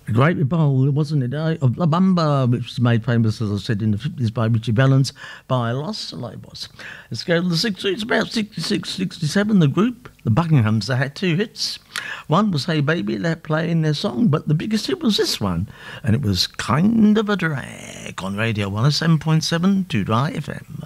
A great bowl, wasn't it? Of La Bamba, which was made famous, as I said, in the 50s by Richie Valens, by Los Lobos. Let's go to the 60s. It's about 66, 67, the group, the Buckinghams, they had two hits. One was Hey Baby, they're playing their song, but the biggest hit was this one, and it was Kind of a Drag on Radio 107.7 to Dry FM.